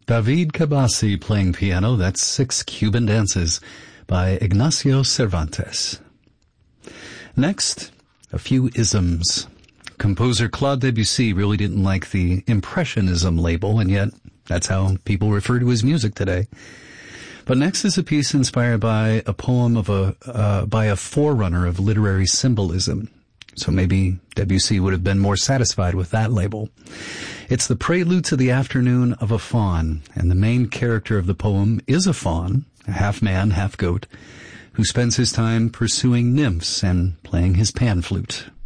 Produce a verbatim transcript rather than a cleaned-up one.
David Cabasi playing piano. That's Six Cuban Dances by Ignacio Cervantes. Next, a few isms. Composer Claude Debussy really didn't like the Impressionism label, and yet that's how people refer to his music today. But next is a piece inspired by a poem of a uh, by a forerunner of literary symbolism. So maybe Debussy would have been more satisfied with that label. It's the Prelude to the Afternoon of a Faun, and the main character of the poem is a faun, half man, half goat, who spends his time pursuing nymphs and playing his pan flute.